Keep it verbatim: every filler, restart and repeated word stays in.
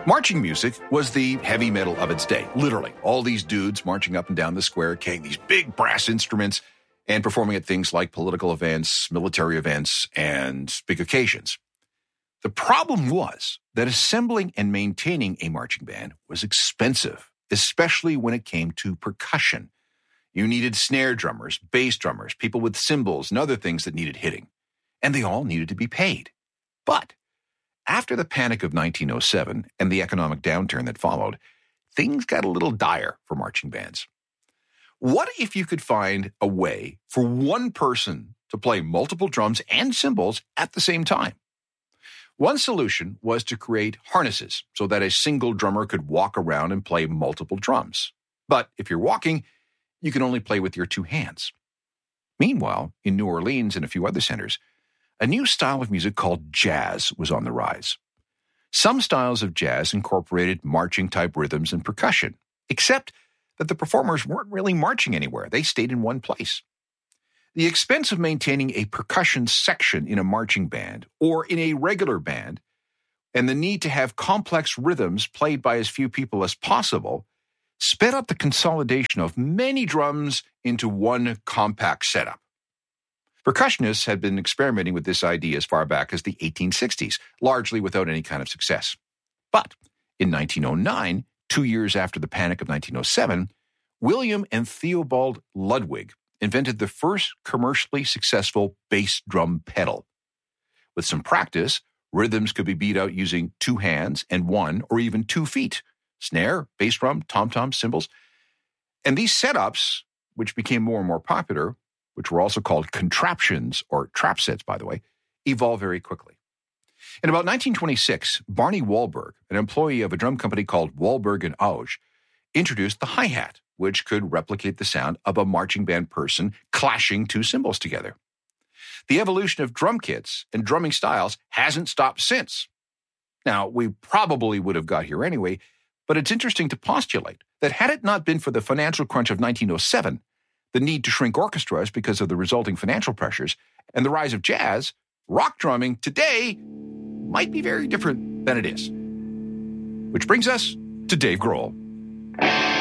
Marching music was the heavy metal of its day, literally. All these dudes marching up and down the square, carrying these big brass instruments and performing at things like political events, military events, and big occasions. The problem was that assembling and maintaining a marching band was expensive, especially when it came to percussion. You needed snare drummers, bass drummers, people with cymbals, and other things that needed hitting. And they all needed to be paid. But after the Panic of nineteen oh seven and the economic downturn that followed, things got a little dire for marching bands. What if you could find a way for one person to play multiple drums and cymbals at the same time? One solution was to create harnesses so that a single drummer could walk around and play multiple drums. But if you're walking, you can only play with your two hands. Meanwhile, in New Orleans and a few other centers, a new style of music called jazz was on the rise. Some styles of jazz incorporated marching-type rhythms and percussion, except that the performers weren't really marching anywhere. They stayed in one place. The expense of maintaining a percussion section in a marching band or in a regular band, and the need to have complex rhythms played by as few people as possible, sped up the consolidation of many drums into one compact setup. Percussionists had been experimenting with this idea as far back as the eighteen sixties, largely without any kind of success. But in nineteen oh nine, two years after the Panic of nineteen oh seven, William and Theobald Ludwig invented the first commercially successful bass drum pedal. With some practice, rhythms could be beat out using two hands and one or even two feet. Snare, bass drum, tom-tom, cymbals. And these setups, which became more and more popular, which were also called contraptions, or trap sets, by the way, evolved very quickly. In about nineteen twenty-six, Barney Wahlberg, an employee of a drum company called Wahlberg and Auge, introduced the hi-hat, which could replicate the sound of a marching band person clashing two cymbals together. The evolution of drum kits and drumming styles hasn't stopped since. Now, we probably would have got here anyway, but it's interesting to postulate that had it not been for the financial crunch of nineteen oh seven, the need to shrink orchestras because of the resulting financial pressures, and the rise of jazz, rock drumming today might be very different than it is. Which brings us to Dave Grohl.